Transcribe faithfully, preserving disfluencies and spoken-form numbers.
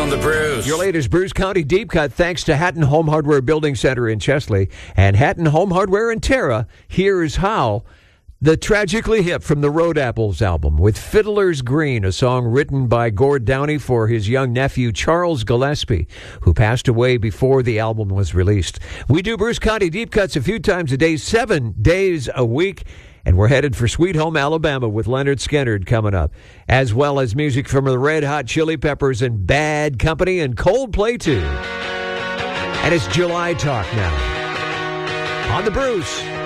on the Bruce. Your latest Bruce County Deep Cut thanks to Hatton Home Hardware Building Center in Chesley and Hatton Home Hardware in Tara. Here's how. The Tragically Hip from the Road Apples album with Fiddler's Green, a song written by Gord Downey for his young nephew Charles Gillespie, who passed away before the album was released. We do Bruce County Deep Cuts a few times a day, seven days a week, and we're headed for Sweet Home, Alabama with Leonard Skinner coming up, as well as music from the Red Hot Chili Peppers and Bad Company and Coldplay too. And it's July Talk now on the Bruce.